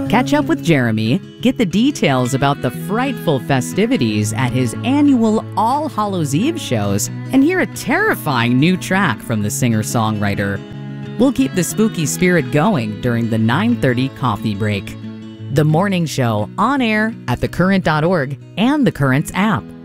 Catch up with Jeremy, get the details about the frightful festivities at his annual All Hallows Eve shows, and hear a terrifying new track from the singer-songwriter. We'll keep the spooky spirit going during the 9:30 coffee break. The Morning Show, on air at thecurrent.org and the Currents app.